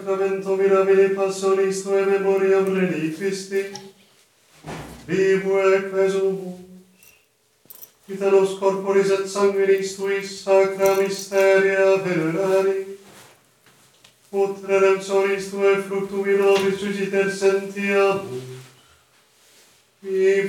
Sacramento mirabile passionis tuae memoriam reni Christi, vivo et quesumus, vita nos corporis et sanguinis tuis sacra mysteria venerari, ut redemptionis tuae fructum in nobis juditer sentiamus,